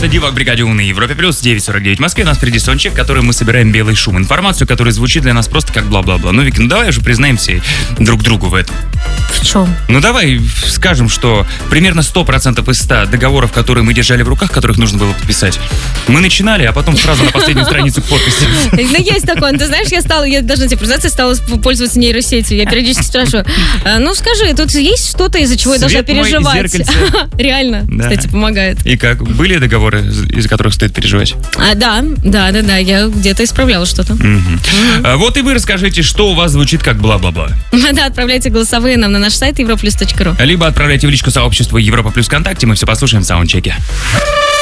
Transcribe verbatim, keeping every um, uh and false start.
Это Дива к бригаде У на Европе плюс девять сорок девять в Москве. У нас впереди саундчек, который мы собираем белый шум. Информацию, которая звучит для нас просто как бла-бла-бла. Ну, Вики, ну давай уже признаемся друг другу в этом. В чем? Ну давай скажем, что примерно сто процентов из ста договоров, которые мы держали в руках, которых нужно было подписать, мы начинали, а потом сразу на последнюю страницу к подписи. Ну, есть такое. Ты знаешь, я стала, я должна тебе признаться, стала пользоваться нейросетью. Я периодически спрашиваю, ну скажи, тут есть что-то, из-за чего я должна переживать? Реально, кстати, помогает. И как? Были договоры, из-за которых стоит переживать? А, да, да, да, да, я где-то исправляла что-то. Угу. Угу. А вот и вы расскажите, что у вас звучит как бла-бла-бла. Да, отправляйте голосовые нам на наш сайт европлюс точка ру. Либо отправляйте в личку сообщества Европа Плюс ВКонтакте, мы все послушаем в саундчеке.